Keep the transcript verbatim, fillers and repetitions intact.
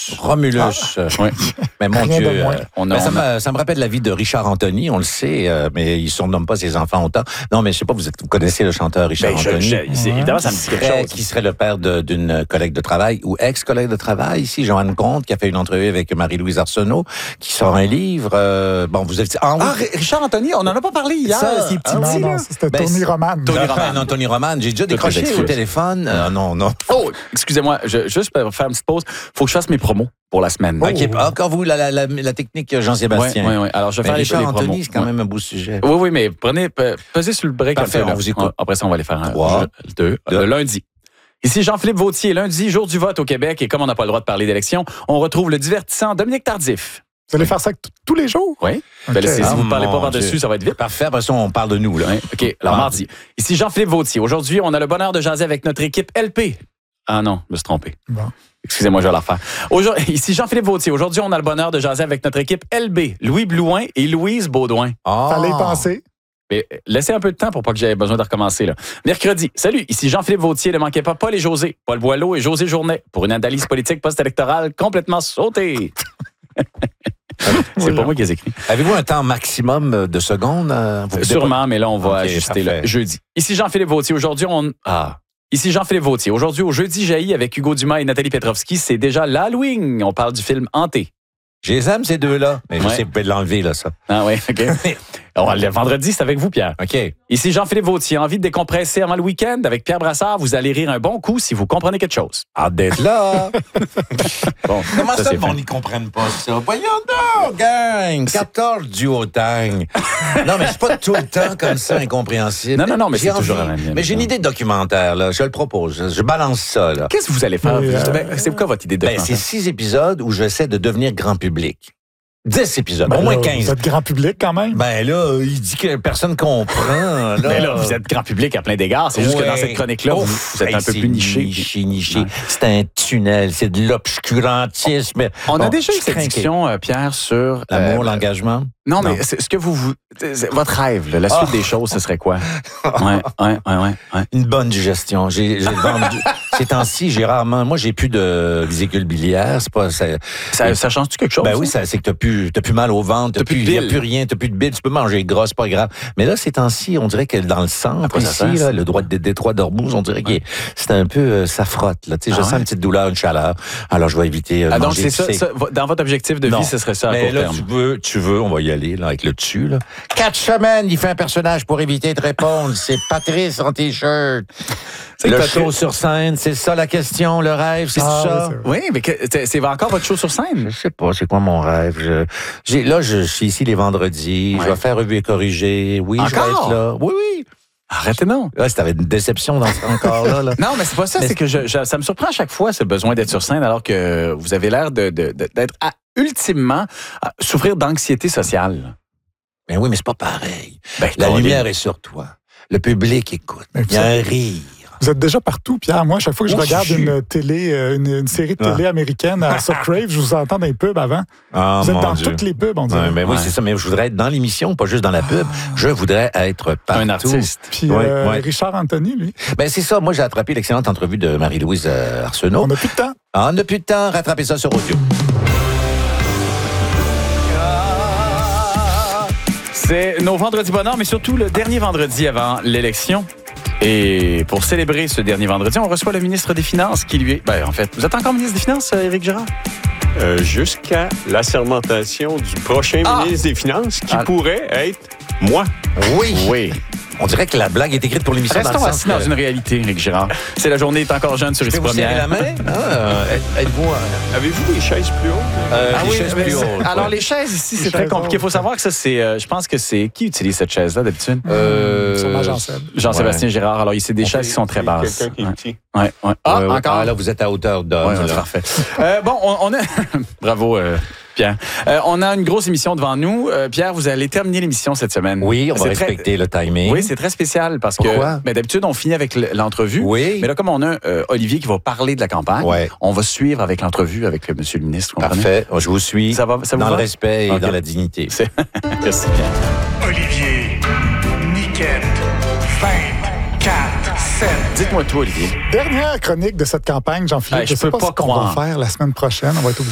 Romulus. Romulus. Ah. Oui. Mais mon Rien Dieu, de moins. euh, On a- mais ça, on a- me, ça me rappelle la vie de Richard Anthony, on le sait, euh, mais il ne surnomme pas ses enfants autant. Non, mais je sais pas, vous, êtes, vous connaissez le chanteur Richard Ben, je- Anthony? je- c'est- évidemment, ça me qui dit quelque serait, chose. qui serait le père de- d'une collègue de travail ou ex-collègue de travail ici, Joanne Comte, qui a fait une entrevue avec Marie-Louise Arsenault, qui sort un livre. euh, bon, vous êtes... Ah, oui. Ah, R- Richard Anthony, on n'en a pas parlé hier, Ça, ces petits Non, petits, non, là. c'était Ben, Tony c'est- Roman. Tony Ah, Roman, non, Tony Roman. J'ai déjà décroché excuses. au téléphone. Euh, non, non. Oh, excusez-moi, je, juste pour faire une petite pause, faut que je fasse mes promos pour la semaine. OK, encore vous, la, la, la, la technique Jean-Sébastien. Oui, oui, oui. Alors, je vais Mais faire les, Richard les promos. Anthony, c'est quand Ouais. même un beau sujet. Oui, oui, mais prenez, pe- pesez sur le break. Parfait, un peu, là. on vous écoute. Après ça, on va aller faire un Trois. jeu- deux. Deux. Le lundi. Ici Jean-Philippe Vautier, lundi, jour du vote au Québec, et comme on n'a pas le droit de parler d'élection, on retrouve le divertissant Dominique Tardif. Vous allez faire ça t- tous les jours? Oui. OK. Ben là, si Ah, si vous ne parlez pas mon par-dessus, Dieu. ça va être vite. Parfait, après ça, on parle de nous, là. Oui, OK. Alors, Mardi. mardi. Ici Jean-Philippe Vautier. Aujourd'hui, on a le bonheur de jaser avec notre équipe L P. Ah non, je me suis trompé. Bon. Excusez-moi, je vais la refaire. Aujourd'hui, ici Jean-Philippe Vautier. Aujourd'hui, on a le bonheur de jaser avec notre équipe L B, Louis Blouin et Louise Baudouin. Ah. Fallait y penser. Mais laissez un peu de temps pour pas que j'aie besoin de recommencer. Là. Mercredi, salut, ici Jean-Philippe Vautier. Ne manquez pas Paul et José, Paul Boileau et José Journet pour une analyse politique post-électorale complètement sautée. C'est Oui, pas là. moi qui les écrit. Avez-vous un temps maximum de secondes? euh, vous- Sûrement, mais là, on va Ok, ajuster parfait. le jeudi. Ici Jean-Philippe Vautier. Aujourd'hui, on... Ah... Ici Jean-Philippe Vautier. Aujourd'hui, au Jeudi jaillit avec Hugo Dumas et Nathalie Petrovski, c'est déjà l'Halloween. On parle du film Hanté. Je les aime, ces deux-là. Mais je Ouais. sais, vous pouvez l'enlever, là, ça. Ah oui, OK. Alors, le vendredi, c'est avec vous, Pierre. OK. Ici Jean-Philippe Vautier. Envie de décompresser avant le week-end avec Pierre Brassard. Vous allez rire un bon coup si vous comprenez quelque chose. Hâte d'être là. Bon, Comment ça, c'est le monde fait. n'y comprenne pas ça? Voyons donc, gang! quatorze du Haut-Tang. Non, mais c'est pas tout le temps comme ça, incompréhensible. Non, non, non, mais J'ai c'est toujours envie- la même. Mais j'ai une idée de documentaire, là. Je le propose. Je, je balance ça, là. Qu'est-ce que vous allez faire? Mais, Vous- euh, ben, c'est quoi votre idée de Ben, c'est six épisodes où j'essaie de devenir grand public. dix épisodes, Ben au moins là, quinze. Vous êtes grand public quand même. Ben là, il dit que personne comprend. Là, Mais là, vous êtes grand public à plein d'égards. C'est juste que dans Ouais. cette chronique-là, vous, Ouf, vous êtes hey, un peu c'est plus niché. Niché, niché. Ouais. C'est un tunnel, c'est de l'obscurantisme. On a Bon, déjà eu je cette crains que- discussion, euh, Pierre, sur... L'amour, euh, l'engagement. Non, mais Non. c'est ce que vous... vous c'est votre rêve, là, la suite Ah. des choses, ce serait quoi? Ouais, ouais, ouais, ouais. ouais. Une bonne digestion. J'ai, j'ai vendu. Ces temps-ci, j'ai rarement. Moi, j'ai plus de vésicule biliaire. C'est pas. Ça, Ça, ça change-tu quelque chose? ben oui, ça, c'est que t'as plus, t'as plus mal au ventre, t'as, T'as plus plus, de y a bile. plus rien, t'as plus de bile. Tu peux manger gras, c'est pas grave. Mais là, ces temps-ci, on dirait que dans le sang, quoi ça ici, sert, là, ça? le droit de détroit d'Ormuz, on dirait que c'est un peu, euh, ça frotte. Là, tu sais, Ah je sens ouais? une petite douleur, une chaleur. Alors, je vais éviter. Euh, Ah, donc, manger c'est ça, épicé. ça, vo- dans votre objectif de Non. vie, ce serait ça à Mais court là, terme. tu veux, tu veux, on va y aller là, avec le dessus. Là. Quatre semaines, il fait un personnage pour éviter de répondre. C'est Patrice en T-shirt. C'est Le Patrice. show sur scène, c'est ça la question, le rêve, c'est Ah, ça? oui, c'est vrai. Oui, mais que- c'est c'est encore votre show sur scène? Je sais pas, c'est quoi mon rêve? Je, j'ai, là, je, je suis ici les vendredis, Ouais. je vais faire revue et corriger. Oui, je vais Encore? être là. Oui, oui. Arrêtez non. Là, c'était une déception dans ce encore là. là. Non, mais c'est pas ça. Mais C'est que je, je- ça me surprend à chaque fois, ce besoin d'être sur scène, alors que vous avez l'air de, de- de- d'être à- ultimement à souffrir d'anxiété sociale. Mais oui, mais c'est pas pareil. Ben, La Colin. lumière est sur toi. Le public écoute. Mais Il y a un rire. Vous êtes déjà partout, Pierre. Moi, à chaque fois que je Oh, regarde je suis- une télé, euh, une, une série de télé américaine à sur Crave, je vous entends dans les pubs avant. Ah, vous êtes mon dans Dieu. toutes les pubs, on dirait. Ouais, mais oui, Ouais. c'est ça. Mais je voudrais être dans l'émission, pas juste dans la pub. Je voudrais être partout. Un artiste. Puis Ouais, euh, ouais. Richard Anthony, lui, Ben, c'est ça. Moi, j'ai attrapé l'excellente entrevue de Marie-Louise euh, Arsenault. on n'a plus de temps. Ah, on n'a plus de temps. Rattrapez ça sur audio. C'est nos vendredis bonheur, mais surtout le dernier vendredi avant l'élection. Et pour célébrer ce dernier vendredi, on reçoit le ministre des Finances qui lui est... Ben, en fait, vous êtes encore ministre des Finances, euh, Éric Girard? Euh, jusqu'à l'assermentation du prochain Ah! ministre des Finances, qui Ah. pourrait être moi. Oui. Oui. On dirait que la blague est écrite pour l'émission. Restons dans le assis sens dans que- une réalité, Éric Girard. C'est la journée est encore jeune sur Je Ici peux vous serrer Première. la main? Ah, êtes- êtes-vous... euh, Avez-vous des chaises plus hautes? euh, Ah les oui, chaises mais plus c'est- hautes, alors ouais. les chaises ici, c'est Les très chaises compliqué. Il faut hautes. savoir que ça, c'est, euh, je pense que c'est qui utilise cette chaise-là d'habitude. Euh, Sûrement Jean-Seb. Jean-Sébastien Girard. Alors, il c'est des chaises qui sont très basses. Quelqu'un qui est Ouais. petit. Ouais, ouais. Ah, ouais, ouais. encore. Ah, là, vous êtes à hauteur d'homme. Ouais, ouais, là. parfait. Euh, bon, on, on a. Bravo, euh, Pierre. Euh, on a une grosse émission devant nous. Euh, Pierre, vous allez terminer l'émission cette semaine. Oui, on va C'est très- respecter le timing. Oui, c'est très spécial parce Pourquoi? que ben, d'habitude, on finit avec l- l'entrevue. Oui. Mais là, comme on a euh, Olivier qui va parler de la campagne, Ouais. on va suivre avec l'entrevue avec le monsieur le ministre. vous comprenez? Parfait. Je vous suis. Ça va- ça vous dans va? le respect et Ok. dans la dignité. C'est- Merci, Pierre. Olivier, Niquette, vingt-quatre, sept. Dites-moi tout, Olivier. Dernière chronique de cette campagne, Jean-Philippe. Hey, je je sais peux pas, pas ce qu'on croire. va faire la semaine prochaine. On va être obligé